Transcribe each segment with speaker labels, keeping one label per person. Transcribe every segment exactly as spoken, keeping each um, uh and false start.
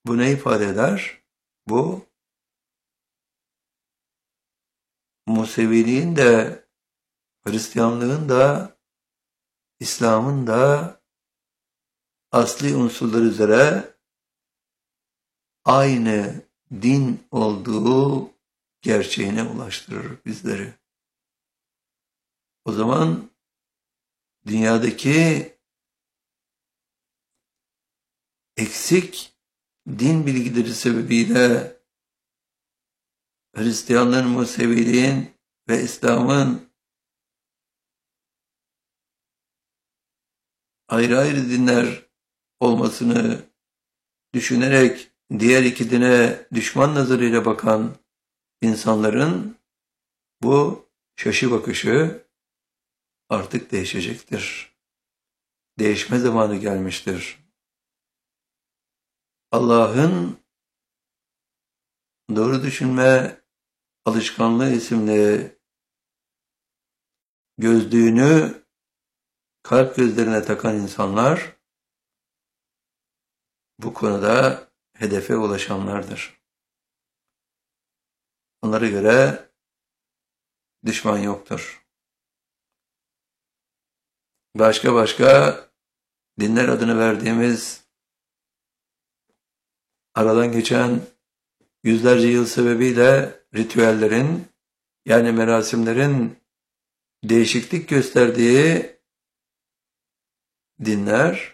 Speaker 1: Bu ne ifade eder? Bu Museviliğin de, Hristiyanlığın da, İslam'ın da asli unsurlar üzere aynı din olduğu gerçeğine ulaştırır bizleri. O zaman dünyadaki eksik din bilgileri sebebiyle Hristiyanlığın, Museviliğin ve İslam'ın ayrı ayrı dinler olmasını düşünerek diğer iki dine düşman nazarıyla bakan insanların bu şaşı bakışı artık değişecektir. Değişme zamanı gelmiştir. Allah'ın doğru düşünme alışkanlığı isimli gözlüğünü kalp gözlerine takan insanlar bu konuda hedefe ulaşanlardır. Onlara göre düşman yoktur. Başka başka dinler adını verdiğimiz aradan geçen yüzlerce yıl sebebiyle ritüellerin yani merasimlerin değişiklik gösterdiği dinler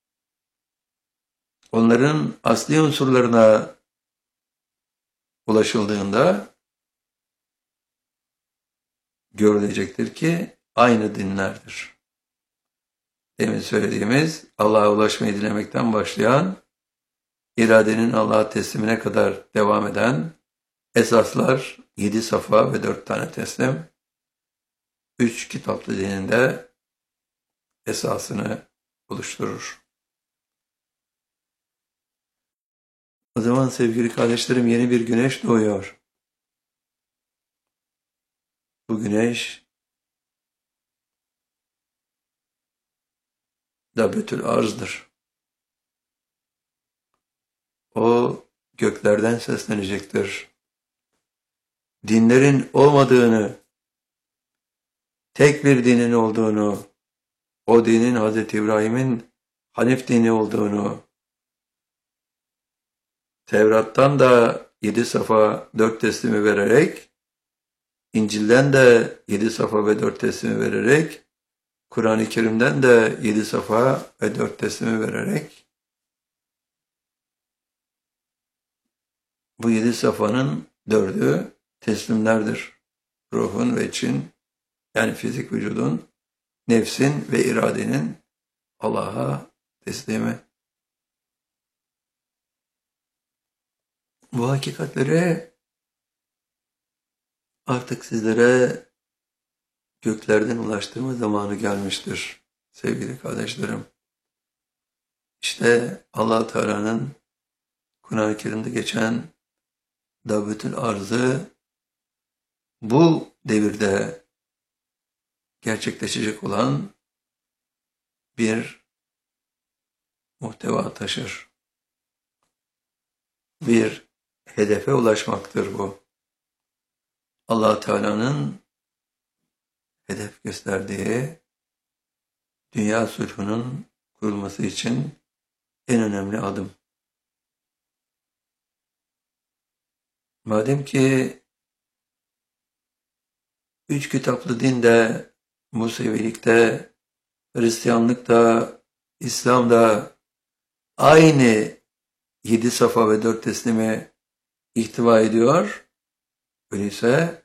Speaker 1: onların asli unsurlarına ulaşıldığında görülecektir ki aynı dinlerdir. Demin söylediğimiz Allah'a ulaşmayı dilemekten başlayan, iradenin Allah'a teslimine kadar devam eden esaslar yedi safa ve dört tane teslim, üç kitaplı dininde esasını oluşturur. O zaman sevgili kardeşlerim yeni bir güneş doğuyor. Bu güneş Dabetül Arz'dır. O göklerden seslenecektir. Dinlerin olmadığını, tek bir dinin olduğunu, o dinin Hazreti İbrahim'in Hanif dini olduğunu, Tevrat'tan da yedi safa dört teslimi vererek, İncil'den de yedi safa ve dört teslimi vererek, Kur'an-ı Kerim'den de yedi safa ve dört teslimi vererek, bu yedi safanın dördü teslimlerdir. Ruhun ve için, yani fizik vücudun, nefsin ve iradenin Allah'a teslimi. Bu hakikatleri artık sizlere göklerden ulaştırma zamanı gelmiştir sevgili kardeşlerim. İşte Allah Teala'nın Kur'an-ı Kerim'de geçen Dabetül Arz'ı bu devirde gerçekleşecek olan bir muhteva taşır. Bir hedefe ulaşmaktır bu. Allah Teala'nın hedef gösterdiği dünya sulhunun kurulması için en önemli adım. Madem ki üç kitaplı dinde, Musevilikte, Hristiyanlıkta, İslam'da aynı yedi safa ve dört teslimi ihtiva ediyor. Öyleyse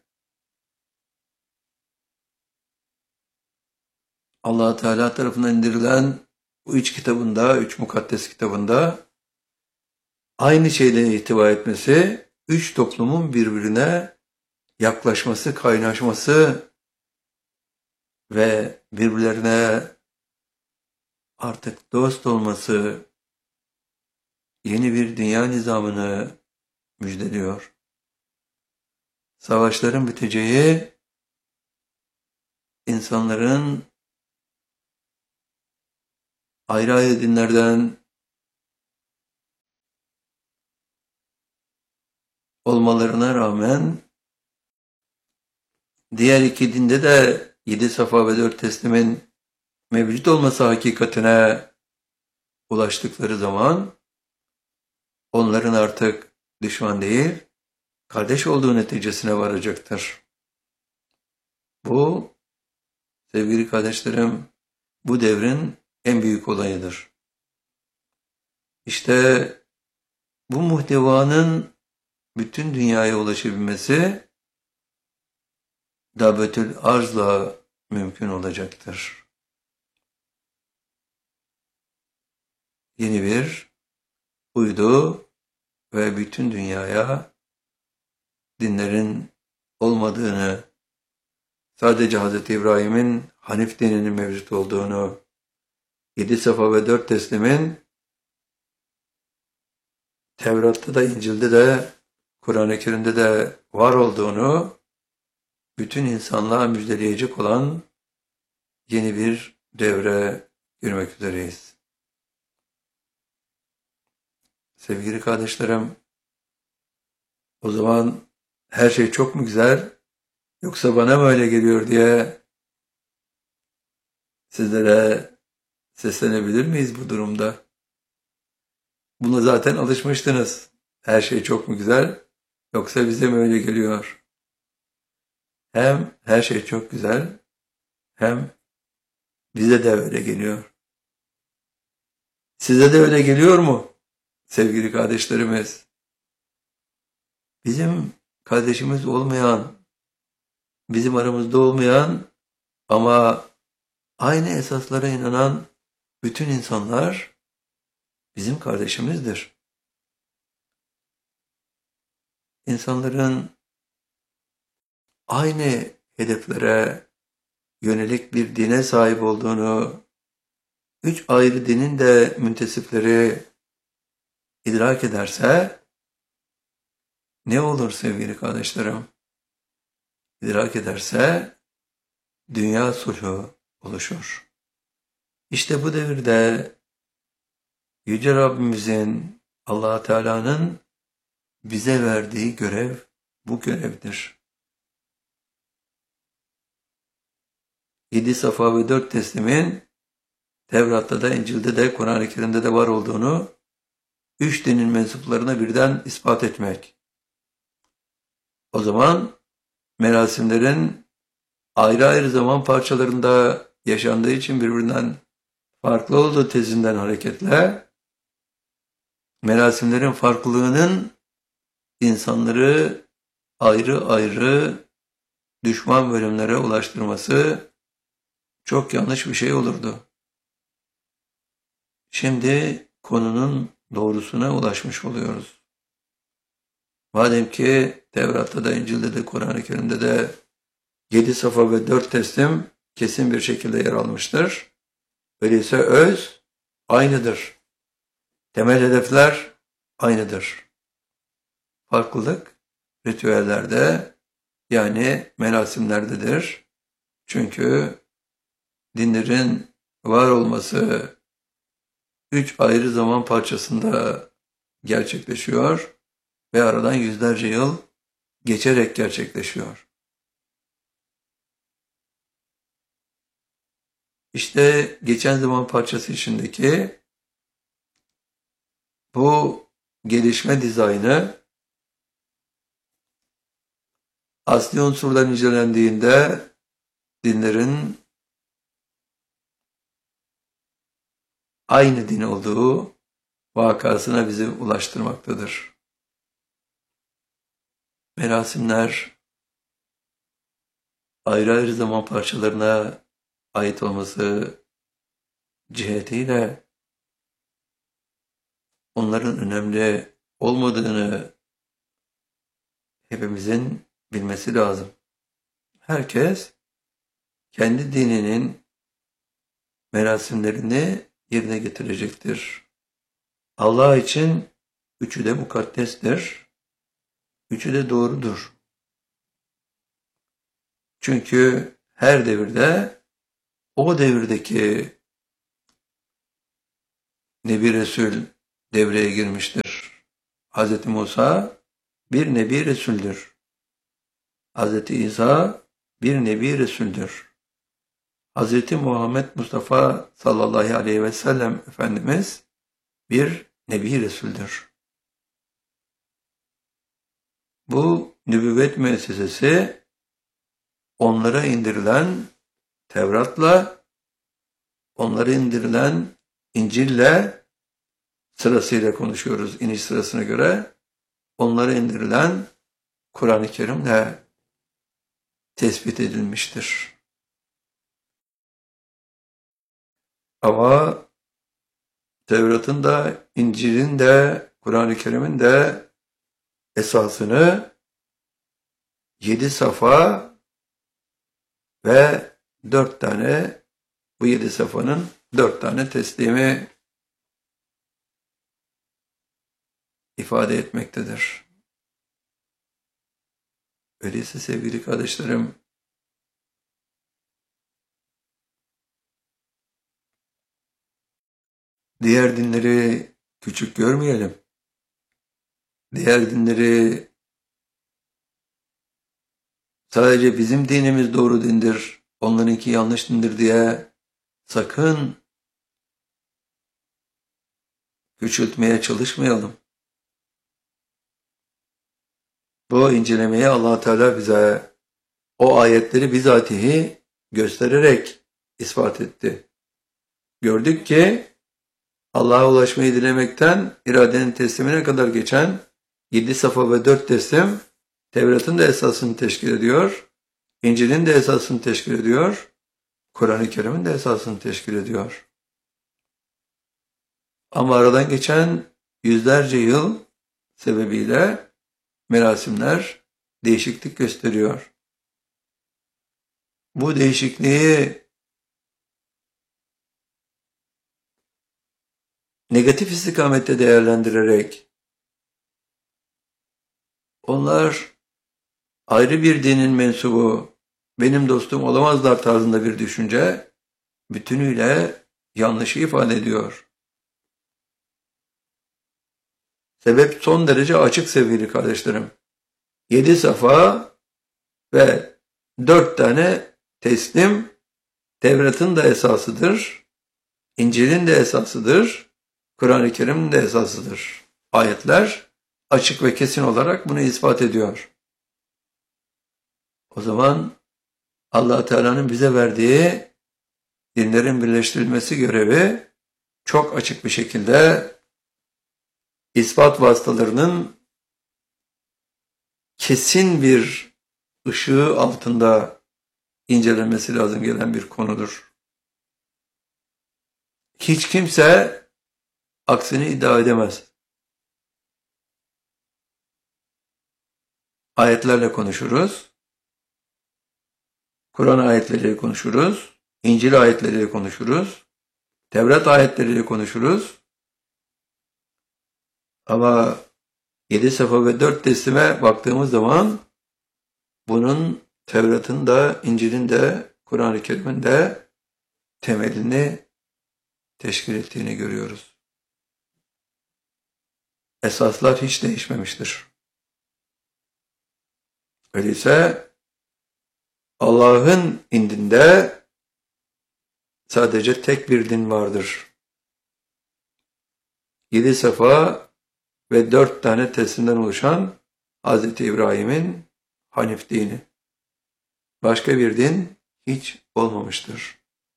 Speaker 1: Allah Teala tarafından indirilen bu üç kitabında, üç mukaddes kitabında aynı şeyden ihtiva etmesi, üç toplumun birbirine yaklaşması, kaynaşması ve birbirlerine artık dost olması, yeni bir dünya nizamını müjdeliyor. Savaşların biteceği, insanların ayrı ayrı dinlerden olmalarına rağmen diğer iki dinde de yedi safa ve dört teslimin mevcut olması hakikatine ulaştıkları zaman onların artık düşman değil, kardeş olduğu neticesine varacaktır. Bu, sevgili kardeşlerim, bu devrin en büyük olayıdır. İşte bu muhtevanın bütün dünyaya ulaşabilmesi Dabetül Arz'la mümkün olacaktır. Yeni bir uydu ve bütün dünyaya dinlerin olmadığını, sadece Hazreti İbrahim'in Hanif dininin mevcut olduğunu, yedi safa ve dört teslimin Tevrat'ta da, İncil'de de, Kur'an-ı Kerim'de de var olduğunu bütün insanlığa müjdeleyecek olan yeni bir devre girmek üzereyiz. Sevgili kardeşlerim, o zaman her şey çok mu güzel, yoksa bana mı öyle geliyor diye sizlere seslenebilir miyiz bu durumda? Buna zaten alışmıştınız. Her şey çok mu güzel, yoksa bize mi öyle geliyor? Hem her şey çok güzel, hem bize de öyle geliyor. Size de öyle geliyor mu sevgili kardeşlerimiz? Bizim kardeşimiz olmayan, bizim aramızda olmayan ama aynı esaslara inanan bütün insanlar bizim kardeşimizdir. İnsanların aynı hedeflere yönelik bir dine sahip olduğunu, üç ayrı dinin de müntesipleri idrak ederse, ne olur sevgili kardeşlerim? İdrak ederse, dünya sulhu oluşur. İşte bu devirde Yüce Rabbimizin, Allah Teala'nın bize verdiği görev bu görevdir. Yedi safa ve dört teslimin Tevrat'ta da, İncil'de de, Kur'an-ı Kerim'de de var olduğunu üç dinin mensuplarına birden ispat etmek. O zaman merasimlerin ayrı ayrı zaman parçalarında yaşandığı için birbirinden farklı olduğu tezinden hareketle merasimlerin farklılığının insanları ayrı ayrı düşman bölümlere ulaştırması çok yanlış bir şey olurdu. Şimdi konunun doğrusuna ulaşmış oluyoruz. Madem ki Tevrat'ta da, İncil'de de, Kur'an-ı Kerim'de de yedi safa ve dört teslim kesin bir şekilde yer almıştır. Öyleyse öz aynıdır. Temel hedefler aynıdır. Farklılık ritüellerde, yani merasimlerdedir. Çünkü dinlerin var olması üç ayrı zaman parçasında gerçekleşiyor ve aradan yüzlerce yıl geçerek gerçekleşiyor. İşte geçen zaman parçası içindeki bu gelişme dizaynı asli unsurlar incelendiğinde dinlerin aynı din olduğu vakasına bizi ulaştırmaktadır. Merasimler ayrı ayrı zaman parçalarına ait olması cihetiyle onların önemli olmadığını hepimizin bilmesi lazım. Herkes kendi dininin merasimlerini yerine getirecektir. Allah için üçü de mukaddestir. Üçü de doğrudur. Çünkü her devirde o devirdeki Nebi Resul devreye girmiştir. Hz. Musa bir Nebi Resul'dür. Hazreti İsa bir Nebi Resul'dür. Hazreti Muhammed Mustafa sallallahu aleyhi ve sellem Efendimiz bir Nebi Resul'dür. Bu nübüvvet müessesesi onlara indirilen Tevrat'la, onlara indirilen İncil'le sırasıyla konuşuyoruz iniş sırasına göre. Onlara indirilen Kur'an-ı Kerim'le tespit edilmiştir. Ama Tevrat'ın da, İncil'in de, Kur'an-ı Kerim'in de esasını yedi safa ve dört tane, bu yedi safanın dört tane teslimi ifade etmektedir. Öyleyse sevgili kardeşlerim, diğer dinleri küçük görmeyelim. Diğer dinleri sadece bizim dinimiz doğru dindir, onlarınki yanlış dindir diye sakın küçültmeye çalışmayalım. Bu incelemeyi Allah Teala bize o ayetleri bizatihi göstererek ispat etti. Gördük ki Allah'a ulaşmayı dilemekten iradenin teslimine kadar geçen yedi safa ve dört teslim Tevrat'ın da esasını teşkil ediyor, İncil'in de esasını teşkil ediyor, Kur'an-ı Kerim'in de esasını teşkil ediyor. Ama aradan geçen yüzlerce yıl sebebiyle merasimler değişiklik gösteriyor. Bu değişikliği negatif istikamette değerlendirerek onlar ayrı bir dinin mensubu, benim dostum olamazlar tarzında bir düşünce bütünüyle yanlışı ifade ediyor. Sebep son derece açık sevgili kardeşlerim. Yedi safa ve dört tane teslim Tevrat'ın da esasıdır, İncil'in de esasıdır, Kur'an-ı Kerim'in de esasıdır. Ayetler açık ve kesin olarak bunu ispat ediyor. O zaman Allah Teala'nın bize verdiği dinlerin birleştirilmesi görevi çok açık bir şekilde ispat vasıtalarının kesin bir ışığı altında incelenmesi lazım gelen bir konudur. Hiç kimse aksini iddia edemez. Ayetlerle konuşuruz. Kur'an ayetleriyle konuşuruz. İncil ayetleriyle konuşuruz. Tevrat ayetleriyle konuşuruz. Ama yedi safa ve dört teslime baktığımız zaman bunun Tevrat'ın da, İncil'in de, Kur'an-ı Kerim'in de temelini teşkil ettiğini görüyoruz. Esaslar hiç değişmemiştir. Öyleyse Allah'ın indinde sadece tek bir din vardır. Yedi safa ve dört tane teslimden oluşan Hazreti İbrahim'in Hanif dini. Başka bir din hiç olmamıştır.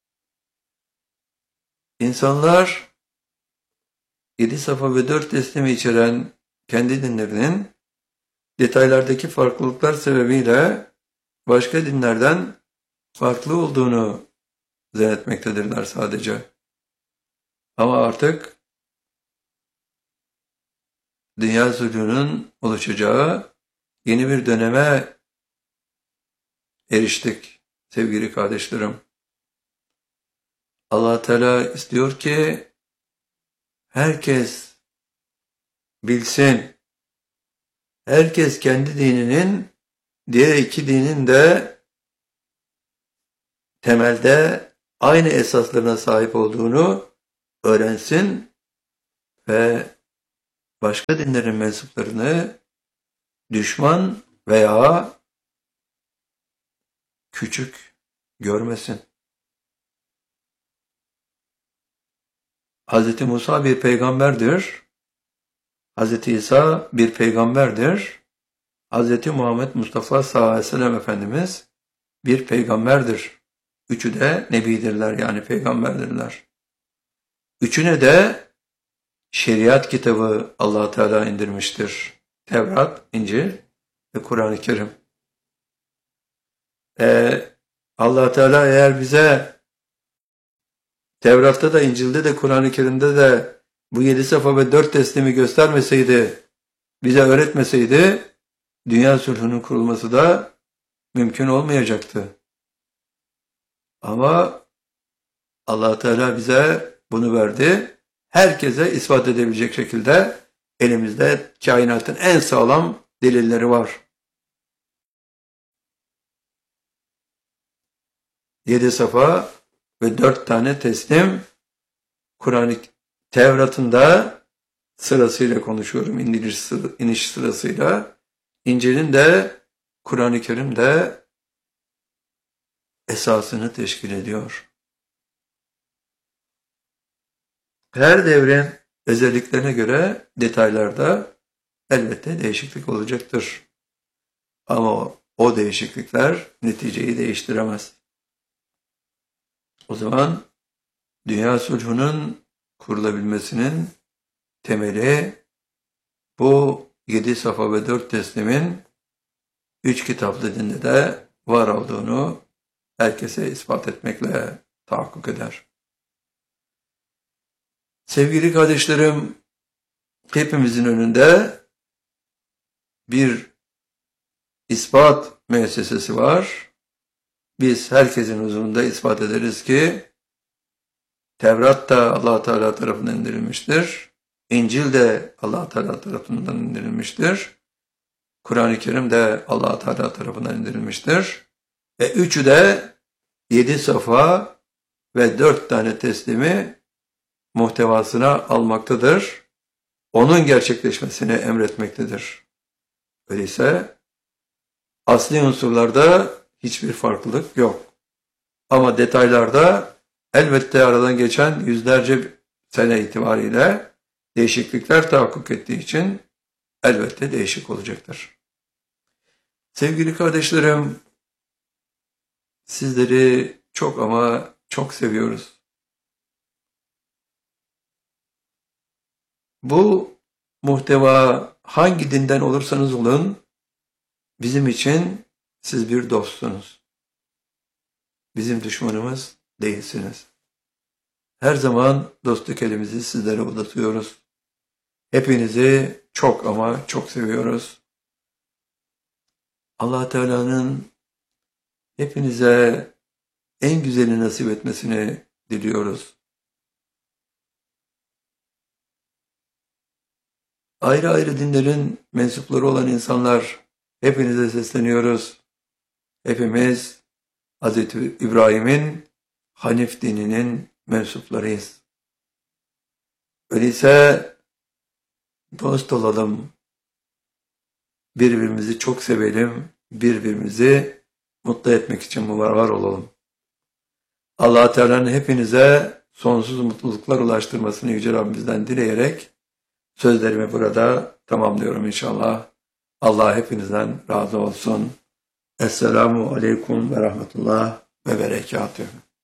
Speaker 1: İnsanlar yedi safa ve dört teslimi içeren kendi dinlerinin detaylardaki farklılıklar sebebiyle başka dinlerden farklı olduğunu zannetmektedirler sadece. Ama artık dünya zulmünün oluşacağı yeni bir döneme eriştik sevgili kardeşlerim. Allah Teala istiyor ki herkes bilsin, herkes kendi dininin diğer iki dinin de temelde aynı esaslarına sahip olduğunu öğrensin ve başka dinlerin mensuplarını düşman veya küçük görmesin. Hazreti Musa bir peygamberdir. Hazreti İsa bir peygamberdir. Hazreti Muhammed Mustafa sallallahu aleyhi ve sellem Efendimiz bir peygamberdir. Üçü de nebidirler, yani peygamberdirler. Üçüne de şeriat kitabı Allah Teala indirmiştir. Tevrat, İncil ve Kur'an-ı Kerim. Ee, Allah Teala eğer bize Tevrat'ta da, İncil'de de, Kur'an-ı Kerim'de de bu yedi safa ve dört teslimi göstermeseydi, bize öğretmeseydi, dünya sulhunun kurulması da mümkün olmayacaktı. Ama Allah Teala bize bunu verdi. Herkese ispat edebilecek şekilde elimizde kainatın en sağlam delilleri var. Yedi safa ve dört tane teslim, Kur'an-ı Tevrat'ın da sırasıyla konuşuyorum, iniş, iniş sırasıyla. İncil'in de, Kur'an-ı Kerim de esasını teşkil ediyor. Her devrin özelliklerine göre detaylarda elbette değişiklik olacaktır. Ama o değişiklikler neticeyi değiştiremez. O zaman dünya sulhunun kurulabilmesinin temeli bu yedi safa ve dört teslimin üç kitaplı dinde de var olduğunu herkese ispat etmekle tahakkuk eder. Sevgili kardeşlerim, hepimizin önünde bir ispat müessesesi var. Biz herkesin huzurunda ispat ederiz ki Tevrat da Allah Teala tarafından indirilmiştir. İncil de Allah Teala tarafından indirilmiştir. Kur'an-ı Kerim de Allah Teala tarafından indirilmiştir. Ve üçü de yedi safa ve dört tane teslimi muhtevasına almaktadır. Onun gerçekleşmesini emretmektedir. Öyleyse asli unsurlarda hiçbir farklılık yok. Ama detaylarda elbette aradan geçen yüzlerce sene itibariyle değişiklikler tahakkuk ettiği için elbette değişik olacaktır. Sevgili kardeşlerim, sizleri çok ama çok seviyoruz. Bu muhteva hangi dinden olursanız olun, bizim için siz bir dostsunuz. Bizim düşmanımız değilsiniz. Her zaman dostluk elimizi sizlere uzatıyoruz. Hepinizi çok ama çok seviyoruz. Allah Teala'nın hepinize en güzeli nasip etmesini diliyoruz. Ayrı ayrı dinlerin mensupları olan insanlar, hepinize sesleniyoruz. Hepimiz Hazreti İbrahim'in Hanif dininin mensuplarıyız. Öyleyse dost olalım, birbirimizi çok sevelim, birbirimizi mutlu etmek için var, var olalım. Allah Teala'nın hepinize sonsuz mutluluklar ulaştırmasını Yüce Rabbimizden dileyerek sözlerimi burada tamamlıyorum inşallah. Allah hepinizden razı olsun. Esselamu Aleyküm ve Rahmetullah ve Berekatühü.